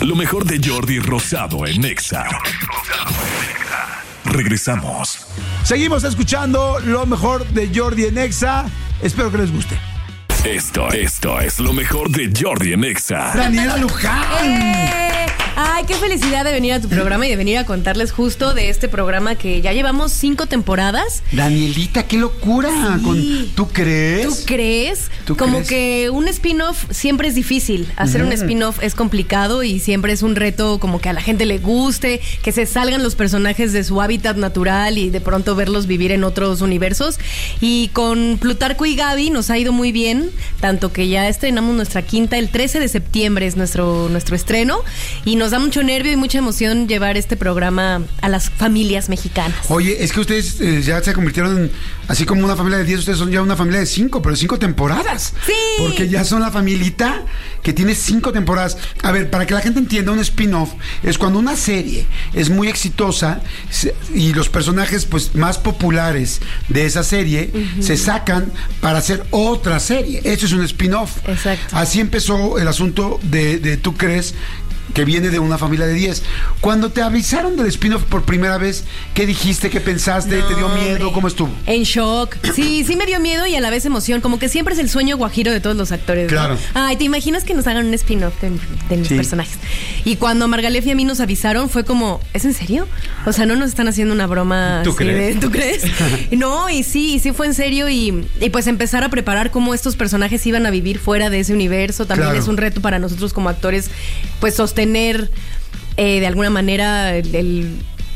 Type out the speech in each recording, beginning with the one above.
lo mejor de Jordi Rosado en Exa. Regresamos. Seguimos escuchando lo mejor de Jordi en Exa. Espero que les guste. Esto es lo mejor de Jordi en Exa. Daniela Luján. Ay, qué felicidad de venir a tu programa y de venir a contarles justo de este programa que ya llevamos 5 temporadas. Danielita, qué locura. Sí. ¿Tú crees? ¿Tú crees? Como que un spin-off siempre es difícil. Hacer un spin-off es complicado y siempre es un reto como que a la gente le guste, que se salgan los personajes de su hábitat natural y de pronto verlos vivir en otros universos. Y con Plutarco y Gaby nos ha ido muy bien, tanto que ya estrenamos nuestra quinta, el 13 de septiembre es nuestro estreno, y nos da mucho nervio y mucha emoción llevar este programa a las familias mexicanas. Oye, es que ustedes ya se convirtieron así como una familia de 10, ustedes son ya una familia de 5, pero 5 temporadas. Sí. Porque ya son la familita que tiene 5 temporadas. A ver, para que la gente entienda, un spin-off es cuando una serie es muy exitosa y los personajes pues más populares de esa serie se sacan para hacer otra serie. Eso es un spin-off. Exacto. Así empezó el asunto de ¿Tú crees? Que viene de una familia de 10. Cuando te avisaron del spin-off por primera vez, ¿qué dijiste? ¿Qué pensaste? ¿Te dio miedo? Hombre. ¿Cómo estuvo? En shock. Sí me dio miedo y a la vez emoción. Como que siempre es el sueño guajiro de todos los actores, Claro. ¿no? Ay, ¿te imaginas que nos hagan un spin-off de mis personajes? Y cuando Margalef y a mí nos avisaron, fue como, ¿es en serio? O sea, no nos están haciendo una broma. ¿Tú así crees? ¿Tú crees? No, y sí fue en serio. Y pues empezar a preparar cómo estos personajes iban a vivir fuera de ese universo. También Claro. es un reto para nosotros como actores, pues sostener de alguna manera el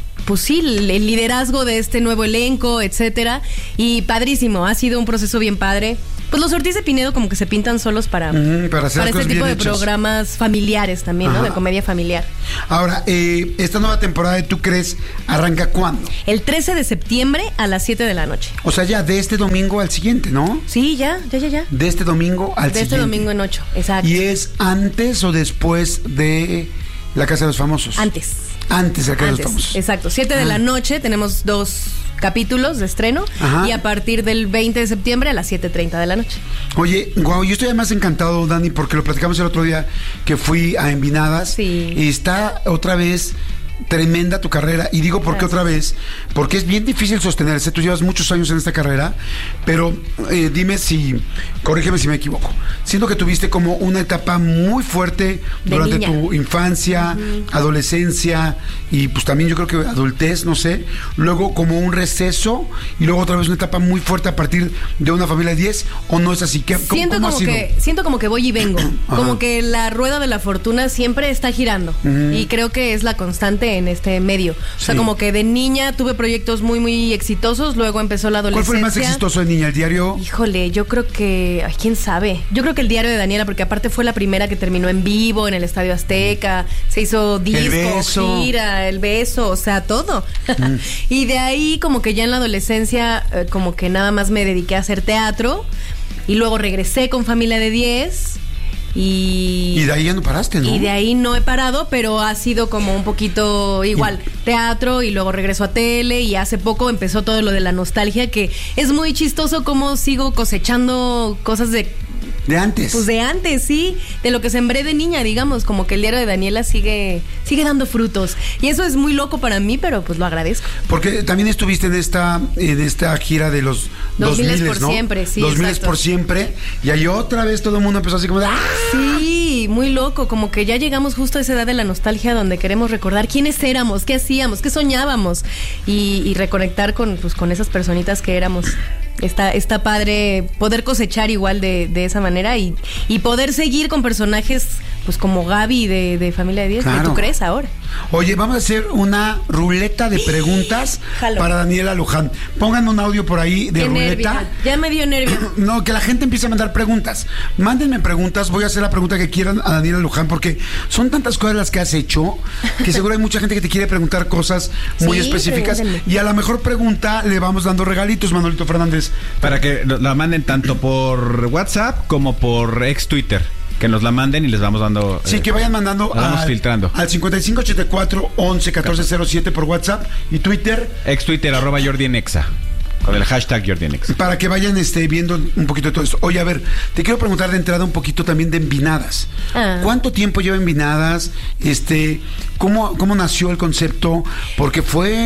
liderazgo de este nuevo elenco, etcétera. Y padrísimo, ha sido un proceso bien padre. Pues los Ortiz de Pinedo como que se pintan solos para este tipo de programas familiares también, ¿no? De comedia familiar. Ahora, esta nueva temporada de ¿Tú crees? ¿Arranca cuándo? El 13 de septiembre a las 7 de la noche. O sea, ya de este domingo al siguiente, ¿no? Sí, ya. De este domingo al siguiente. De este domingo en 8, exacto. ¿Y es antes o después de La Casa de los Famosos? Antes de La Casa de los Famosos. Exacto, 7 de la noche tenemos 2 capítulos de estreno. Ajá. Y a partir del 20 de septiembre a las 7:30 de la noche. Oye, guau, yo estoy además encantado, Dani, porque lo platicamos el otro día que fui a Envinadas. Sí. Y está otra vez tremenda tu carrera. Y digo, ¿por qué otra vez? Porque es bien difícil sostenerse. Tú llevas muchos años en esta carrera, pero dime corrígeme si me equivoco. Siento que tuviste como una etapa muy fuerte durante tu infancia, adolescencia y pues también yo creo que adultez, no sé. Luego como un receso y luego otra vez una etapa muy fuerte a partir de una familia de 10, ¿o no es así? Siento como que voy y vengo. Como que la rueda de la fortuna siempre está girando. Y creo que es la constante en este medio. O sea, como que de niña tuve proyectos muy, muy exitosos, luego empezó la adolescencia. ¿Cuál fue el más exitoso de niña? ¿El diario? Híjole, yo creo que... Ay, ¿quién sabe? Yo creo que el diario de Daniela, porque aparte fue la primera que terminó en vivo, en el Estadio Azteca, se hizo disco, gira, el beso, o sea, todo. Y de ahí como que ya en la adolescencia como que nada más me dediqué a hacer teatro y luego regresé con Familia de 10. Y de ahí ya no paraste, ¿no? Y de ahí no he parado, pero ha sido como un poquito igual, teatro y luego regreso a tele y hace poco empezó todo lo de la nostalgia, que es muy chistoso cómo sigo cosechando cosas de antes. Pues de antes, sí, de lo que sembré de niña, digamos, como que el diario de Daniela sigue dando frutos. Y eso es muy loco para mí, pero pues lo agradezco. Porque también estuviste en esta gira de los 2000 por ¿no? siempre, sí. 2000 por siempre. Y ahí otra vez todo el mundo empezó así como de ¡ah! Sí, muy loco, como que ya llegamos justo a esa edad de la nostalgia donde queremos recordar quiénes éramos, qué hacíamos, qué soñábamos y reconectar con esas personitas que éramos. Está padre poder cosechar igual de esa manera y poder seguir con personajes pues como Gaby de Familia de 10, claro. ¿Qué tú crees ahora? Oye, vamos a hacer una ruleta de preguntas para Daniela Luján. Pongan un audio por ahí de ruleta. Nervio. Ya me dio nervio. No, que la gente empiece a mandar preguntas. Mándenme preguntas, voy a hacer la pregunta que quieran a Daniela Luján, porque son tantas cosas las que has hecho, que seguro hay mucha gente que te quiere preguntar cosas muy específicas. Pregúntenme. Y a la mejor pregunta le vamos dando regalitos, Manolito Fernández. Para que la manden tanto por WhatsApp como por ex Twitter. Que nos la manden y les vamos dando... Sí, que vayan mandando filtrando. Al 5584 11 1407 por WhatsApp y Twitter. Ex Twitter, @Jordi en Exa. Con el hashtag JordiNex. Para que vayan viendo un poquito de todo esto. Oye, a ver, te quiero preguntar de entrada un poquito también de Envinadas. ¿Cuánto tiempo lleva Envinadas? ¿Cómo nació el concepto? Porque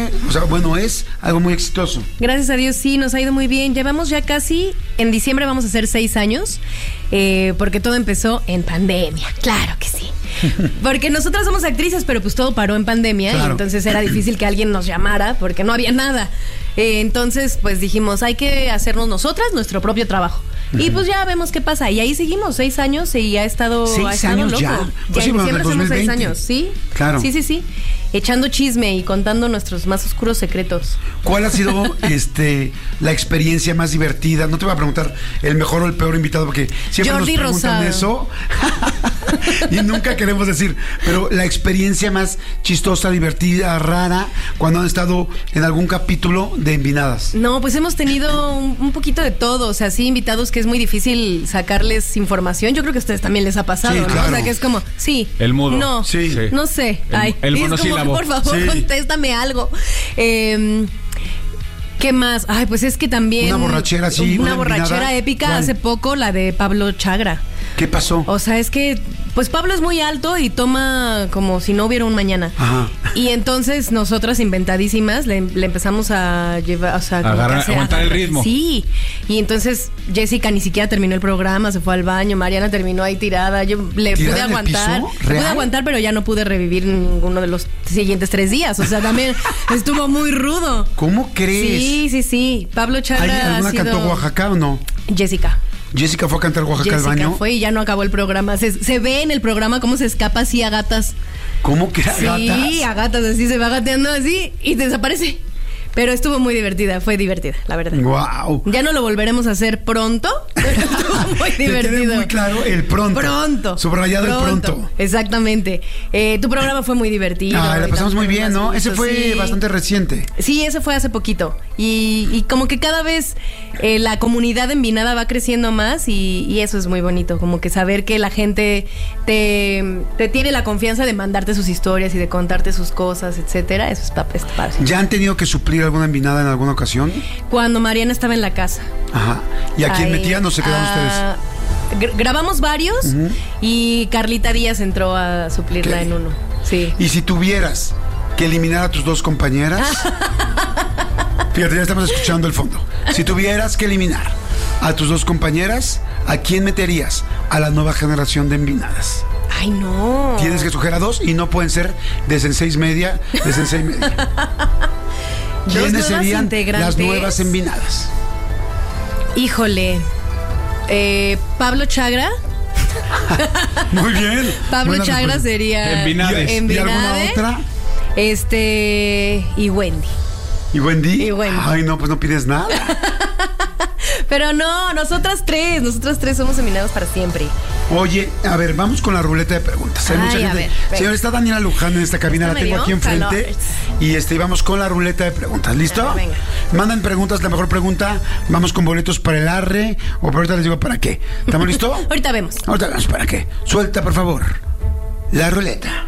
es algo muy exitoso. Gracias a Dios, sí, nos ha ido muy bien. Llevamos ya casi, en diciembre vamos a hacer 6 años, porque todo empezó en pandemia. Claro que sí. Porque nosotras somos actrices, pero pues todo paró en pandemia, claro. Y entonces era difícil que alguien nos llamara porque no había nada. Entonces, pues dijimos, hay que hacernos nosotras nuestro propio trabajo. Y pues ya vemos qué pasa. Y ahí seguimos, 6 años y ha estado 6 años loco. ya. Pues en diciembre hacemos 6 años, ¿sí? Claro. Sí. Echando chisme y contando nuestros más oscuros secretos. ¿Cuál ha sido la experiencia más divertida? No te voy a preguntar el mejor o el peor invitado, porque siempre Jordi nos preguntan Rosado. eso. Y nunca queremos decir, pero la experiencia más chistosa, divertida, rara, cuando han estado en algún capítulo de Envinadas. No, pues hemos tenido un poquito de todo. O sea, sí, invitados que es muy difícil sacarles información. Yo creo que a ustedes también les ha pasado, sí, ¿no? claro. O sea, que es como, sí. El mudo. No, sí. No sé. El monosílabo. Por favor, sí. Contéstame algo. ¿Qué más? Ay, pues es que también... Una borrachera, sí. Una borrachera épica. ¿Cuál? Hace poco, la de Pablo Chagra. ¿Qué pasó? O sea, es que, pues Pablo es muy alto y toma como si no hubiera un mañana. Ajá. Y entonces nosotras inventadísimas le empezamos a llevar, o sea, aguantar el ritmo. Sí. Y entonces Jessica ni siquiera terminó el programa, se fue al baño, Mariana terminó ahí tirada. Yo le pude aguantar. Pude aguantar, pero ya no pude revivir ninguno de los siguientes 3 días. O sea, también estuvo muy rudo. ¿Cómo crees? Sí. Pablo Chagra ¿Alguna cantó Oaxaca o no? Jessica fue a cantar Oaxaca al baño. Fue y ya no acabó el programa. Se ve en el programa cómo se escapa así a gatas. ¿Cómo que a gatas? Sí, a gatas, así se va gateando así y desaparece. Pero estuvo muy divertida, fue divertida, la verdad. Wow. Ya no lo volveremos a hacer pronto, pero estuvo muy divertido. Te quede muy claro el pronto. Pronto. Subrayado el pronto. Exactamente. Tu programa fue muy divertido. La pasamos muy bien, ¿no? Ese fue bastante reciente. Sí, ese fue hace poquito. Y como que cada vez la comunidad envinada va creciendo más y eso es muy bonito. Como que saber que la gente te tiene la confianza de mandarte sus historias y de contarte sus cosas, etcétera. Eso está padre. ¿Ya han tenido que suplir alguna envinada en alguna ocasión? Cuando Mariana estaba en la casa. Ajá. ¿Y a quién metían o se quedaron ustedes? Grabamos varios y Carlita Díaz entró a suplirla en uno. Sí. ¿Y si tuvieras que eliminar a tus 2 compañeras? Fíjate, ya estamos escuchando el fondo. Si tuvieras que eliminar a tus 2 compañeras, ¿a quién meterías? A la nueva generación de envinadas. Ay, no. Tienes que escoger a 2 y no pueden ser de Sensei Media, de Sensei Media. ¿Quiénes serían las nuevas envinadas? Híjole. Pablo Chagra. Muy bien. Pablo Chagra sería Envinades. ¿Y alguna otra? Y Wendy. ¿Y Wendy? Y Wendy. Ay, no, pues no pides nada. Pero no, nosotras tres somos envinados para siempre. Oye, a ver, vamos con la ruleta de preguntas. Hay mucha gente. Señor, está Daniela Luján en esta cabina, la tengo aquí enfrente. Y vamos con la ruleta de preguntas. ¿Listo? Venga. Mandan preguntas, la mejor pregunta. Vamos con boletos para el arre. O por ahorita les digo para qué. ¿Estamos listos? Ahorita vemos para qué. Suelta, por favor, la ruleta.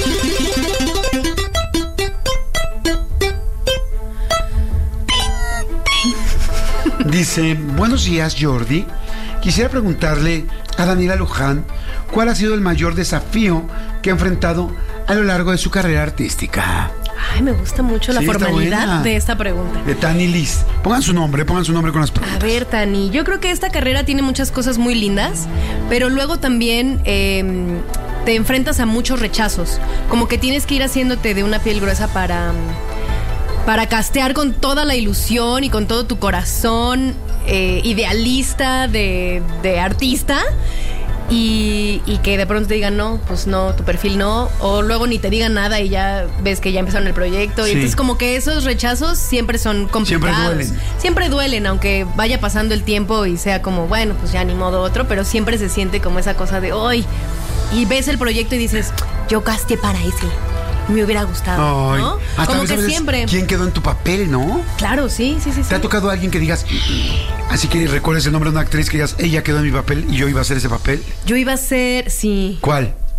Dice, buenos días, Jordi. Quisiera preguntarle a Daniela Luján cuál ha sido el mayor desafío que ha enfrentado a lo largo de su carrera artística. Ay, me gusta mucho la formalidad de esta pregunta. De Tani Liz. Pongan su nombre con las preguntas. A ver, Tani, yo creo que esta carrera tiene muchas cosas muy lindas, pero luego también te enfrentas a muchos rechazos. Como que tienes que ir haciéndote de una piel gruesa para castear con toda la ilusión y con todo tu corazón idealista de artista y que de pronto te digan no, pues no, tu perfil no, o luego ni te digan nada y ya ves que ya empezaron el proyecto. Sí. Y entonces como que esos rechazos siempre son complicados. Siempre duelen, aunque vaya pasando el tiempo y sea como, bueno, pues ya ni modo otro, pero siempre se siente como esa cosa de hoy. Y ves el proyecto y dices, yo casteé para ese. Me hubiera gustado, ay, ¿no? Como que siempre. ¿Quién quedó en tu papel, no? Claro, sí. ¿Te ha tocado alguien que digas, así que recuerdes el nombre de una actriz que digas, ella quedó en mi papel y yo iba a hacer ese papel? Yo iba a ser, sí. ¿Cuál? Ay,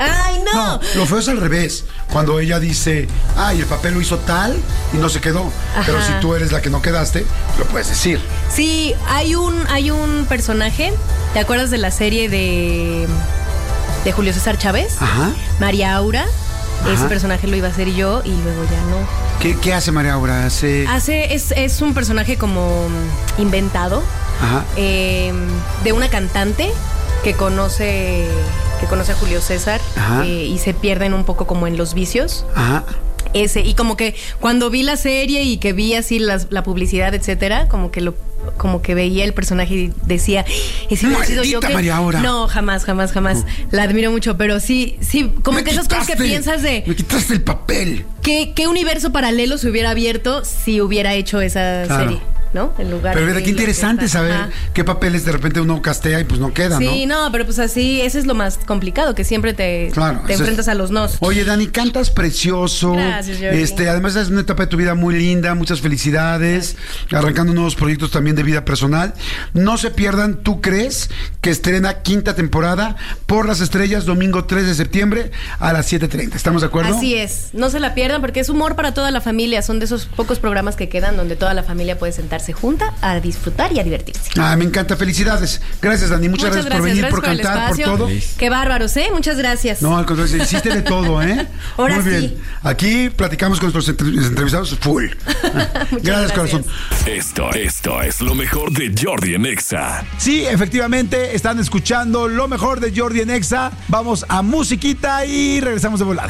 no. Lo feo es al revés. Cuando ella dice, ay, el papel lo hizo tal y no se quedó. Ajá. Pero si tú eres la que no quedaste, lo puedes decir. Sí, hay un personaje, ¿te acuerdas de la serie de Julio César Chávez? Ajá. María Aura. Ajá. Ese personaje lo iba a hacer yo y luego ya no. ¿Qué hace María Aura? Es un personaje como inventado. Ajá. De una cantante que conoce a Julio César. Ajá. Y se pierden un poco como en los vicios. Ajá. Y como que cuando vi la serie y que vi así la publicidad, etcétera, como que veía el personaje y decía, ¿y si hubiera sido yo que? María Aura. No, jamás. La admiro mucho, pero sí, como que esas cosas que piensas de me quitaste el papel. ¿Qué universo paralelo se hubiera abierto si hubiera hecho esa serie? ¿No? En lugar pero de qué interesante saber qué papeles de repente uno castea y pues no quedan, ¿no? Sí, no, pero pues así, eso es lo más complicado, que siempre te enfrentas a los nos. Oye, Dani, cantas precioso. Gracias, Jordi. Además es una etapa de tu vida muy linda, muchas felicidades, arrancando nuevos proyectos también de vida personal. No se pierdan, ¿tú crees? Que estrena 5ª temporada por Las Estrellas, domingo 3 de septiembre a las 7:30. ¿Estamos de acuerdo? Así es, no se la pierdan porque es humor para toda la familia, son de esos pocos programas que quedan donde toda la familia puede sentarse junta a disfrutar y a divertirse. Me encanta, felicidades. Gracias, Dani, muchas gracias por venir, por cantar, por todo. Qué bárbaros, muchas gracias. No, al contrario, hiciste de todo, Ahora muy bien. sí. Aquí platicamos con nuestros entrevistados full. Gracias, corazón. Esto es lo mejor de Jordi en Exa. Sí, efectivamente, están escuchando lo mejor de Jordi en Exa. Vamos a musiquita y regresamos de volada.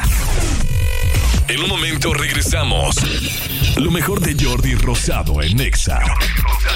En un momento regresamos. Lo mejor de Jordi Rosado en Exa.